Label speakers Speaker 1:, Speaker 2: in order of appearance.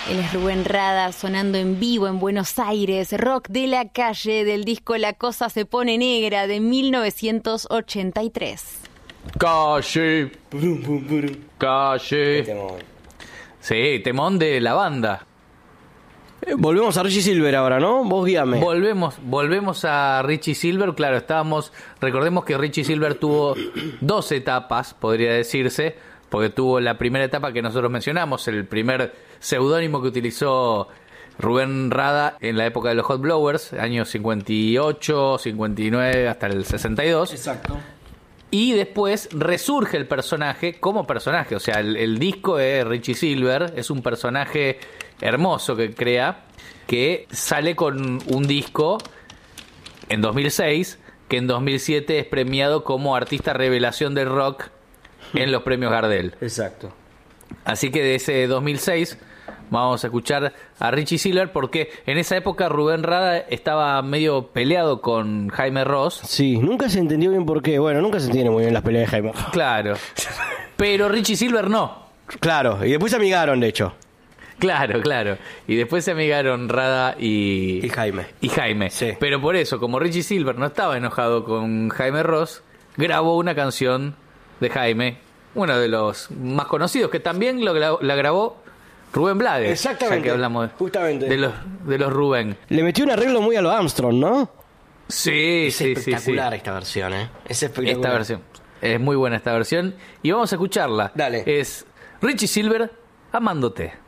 Speaker 1: Él es Rubén Rada, sonando en vivo en Buenos Aires, rock de la calle, del disco La Cosa Se Pone Negra de 1983.
Speaker 2: Calle. Calle.
Speaker 3: Temón.
Speaker 2: Sí, temón de la banda.
Speaker 3: Volvemos a Richie Silver ahora, ¿no? Vos guíame.
Speaker 2: Volvemos a Richie Silver. Claro, recordemos que Richie Silver tuvo 2 etapas, podría decirse, porque tuvo la primera etapa que nosotros mencionamos, el primer seudónimo que utilizó Rubén Rada en la época de los Hot Blowers, años 58, 59 hasta el 62.
Speaker 3: Exacto.
Speaker 2: Y después resurge el personaje como personaje. O sea, el disco de Richie Silver es un personaje hermoso que crea, que sale con un disco en 2006, que en 2007 es premiado como artista revelación del rock en los premios Gardel.
Speaker 3: Exacto.
Speaker 2: Así que de ese 2006 vamos a escuchar a Richie Silver, porque en esa época Rubén Rada estaba medio peleado con Jaime Ross.
Speaker 3: Sí, nunca se entendió bien por qué. Bueno, nunca se entiende muy bien las peleas de Jaime.
Speaker 2: Claro. Pero Richie Silver no.
Speaker 3: Claro, y después se amigaron, de hecho.
Speaker 2: Claro. Y después se amigaron Rada
Speaker 3: Y Jaime.
Speaker 2: Sí. Pero por eso, como Richie Silver no estaba enojado con Jaime Ross, grabó una canción de Jaime, uno de los más conocidos, que también la grabó Rubén Blades.
Speaker 3: Exactamente.
Speaker 2: Ya que hablamos
Speaker 3: justamente
Speaker 2: de los Rubén.
Speaker 3: Le metió un arreglo muy a lo Armstrong, ¿no?
Speaker 2: Sí,
Speaker 3: Es
Speaker 2: sí.
Speaker 3: espectacular esta versión, ¿eh? Es espectacular.
Speaker 2: Esta versión. Es muy buena esta versión. Y vamos a escucharla.
Speaker 3: Dale.
Speaker 2: Es Richie Silver, Amándote.